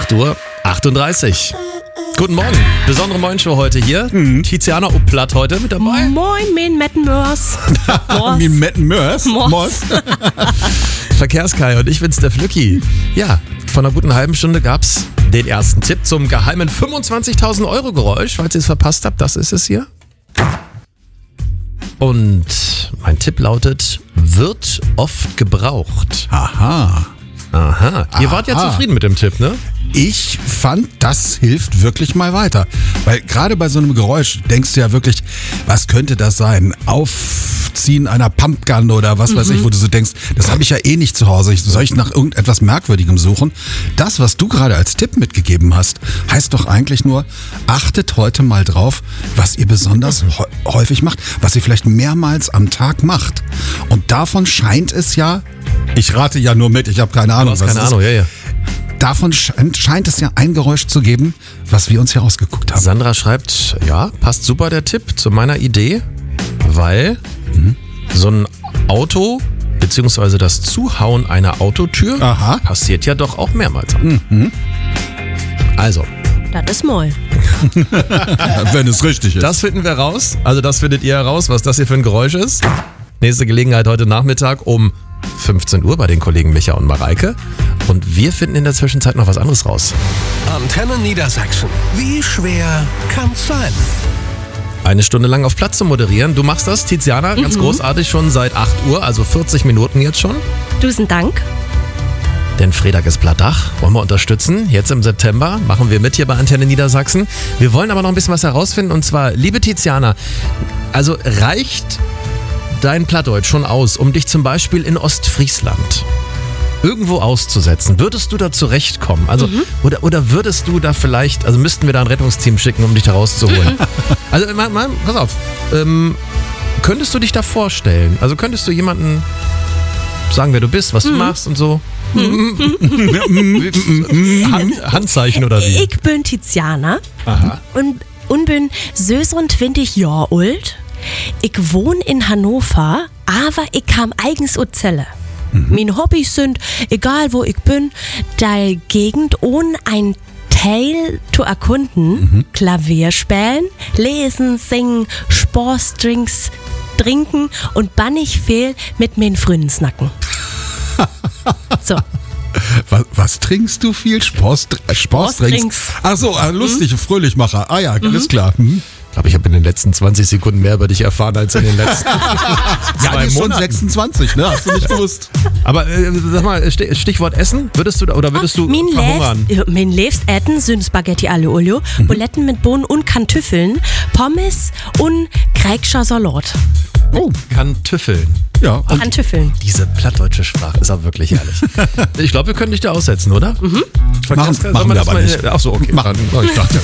8:38 Uhr. Guten Morgen, besondere Morgenshow heute hier. Tiziana Platt heute mit dabei. Moin, min Metten Mörs. Min Metten Mörs? Mors. Verkehrskai und ich bin's, der Flücki. Ja, vor einer guten halben Stunde gab's den ersten Tipp zum geheimen 25.000 Euro Geräusch. Falls ihr es verpasst habt, das ist es hier. Und mein Tipp lautet, wird oft gebraucht. Aha. Ihr wart ja zufrieden mit dem Tipp, ne? Ich fand, das hilft wirklich mal weiter. Weil gerade bei so einem Geräusch denkst du ja wirklich, was könnte das sein? Aufziehen einer Pumpgun oder was weiß ich, wo du so denkst, das habe ich ja eh nicht zu Hause. Soll ich nach irgendetwas Merkwürdigem suchen? Das, was du gerade als Tipp mitgegeben hast, heißt doch eigentlich nur, achtet heute mal drauf, was ihr besonders häufig macht, was ihr vielleicht mehrmals am Tag macht. Und davon scheint es ja, ich rate ja nur mit, ich habe keine Ahnung. Du hast keine Ahnung, ja. Davon scheint es ja ein Geräusch zu geben, was wir uns hier ausgeguckt haben. Sandra schreibt, ja, passt super der Tipp zu meiner Idee, weil so ein Auto beziehungsweise das Zuhauen einer Autotür passiert ja doch auch mehrmals. Also. Das ist moll. Wenn es richtig ist. Das finden wir raus. Also das findet ihr heraus, was das hier für ein Geräusch ist. Nächste Gelegenheit heute Nachmittag um 15 Uhr bei den Kollegen Micha und Mareike. Und wir finden in der Zwischenzeit noch was anderes raus. Antenne Niedersachsen. Wie schwer kann's sein? Eine Stunde lang auf Platz zu moderieren. Du machst das, Tiziana, ganz großartig schon seit 8 Uhr, also 40 Minuten jetzt schon. Dusen Dank. Denn Freitag ist Plattdach, wollen wir unterstützen. Jetzt im September machen wir mit hier bei Antenne Niedersachsen. Wir wollen aber noch ein bisschen was herausfinden und zwar, liebe Tiziana, also reicht dein Plattdeutsch schon aus, um dich zum Beispiel in Ostfriesland irgendwo auszusetzen? Würdest du da zurechtkommen? Also, oder würdest du da vielleicht, also müssten wir da ein Rettungsteam schicken, um dich da rauszuholen? Also, pass auf, könntest du dich da vorstellen? Also, könntest du jemanden sagen, wer du bist, was du machst und so? Handzeichen oder wie? Ich bin Tiziana und bin 26 Jahre alt. Ich wohne in Hannover, aber ich kam eigens aus Celle. Meine Hobbys sind, egal wo ich bin, die Gegend ohne ein Teil zu erkunden, Klavier spielen, lesen, singen, Sportdrinks trinken und bannig viel mit meinen Freunden snacken. So. Was trinkst du viel? Sportdrinks. Ach so, lustige Fröhlichmacher. Ah ja, alles klar. Ich glaube, ich habe in den letzten 20 Sekunden mehr über dich erfahren als in den letzten Ja, die schon 26, ne? Hast du nicht gewusst. Aber sag mal, Stichwort Essen, würdest du verhungern? Mein Liebstessen sind Spaghetti alle Olio, Buletten mit Bohnen und Kartoffeln, Pommes und Kreigscher Salat. Oh, Kartoffeln. Ja. Kartoffeln. Diese plattdeutsche Sprache ist auch wirklich herrlich. Ich glaube, wir können dich da aussetzen, oder? Machen wir aber nicht. Ach so, okay. Machen. Ich dachte,